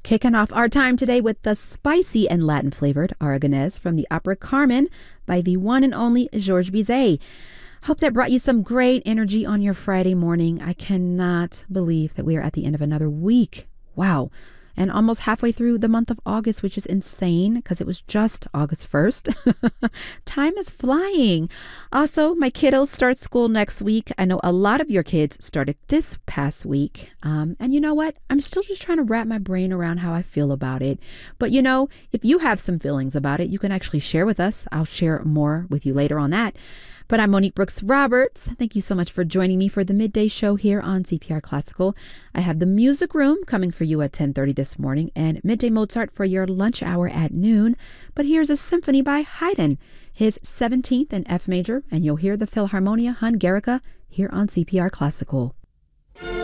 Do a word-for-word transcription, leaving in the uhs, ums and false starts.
Kicking off our time today with the spicy and Latin flavored Aragonese from the opera Carmen by the one and only Georges Bizet. Hope that brought you some great energy on your Friday morning. I cannot believe that we are at the end of another week. Wow. And almost halfway through the month of August, which is insane because it was just August first. Time is flying. Also, my kiddos start school next week. I know a lot of your kids started this past week. Um, and you know what? I'm still just trying to wrap my brain around how I feel about it. But you know, if you have some feelings about it, you can actually share with us. I'll share more with you later on that. But I'm Monique Brooks Roberts. Thank you so much for joining me for the midday show here on C P R Classical. I have the Music Room coming for you at ten thirty this morning and Midday Mozart for your lunch hour at noon. But here's a symphony by Haydn, his seventeenth in F major, and you'll hear the Philharmonia Hungarica here on C P R Classical.